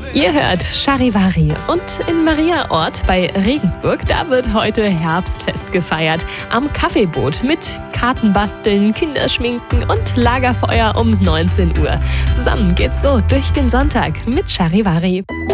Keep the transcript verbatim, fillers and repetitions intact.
Ihr hört Charivari und in Mariaort bei Regensburg, da wird heute Herbstfest gefeiert. Am Kaffeeboot mit Kartenbasteln, Kinderschminken und Lagerfeuer um neunzehn Uhr. Zusammen geht's so durch den Sonntag mit Charivari.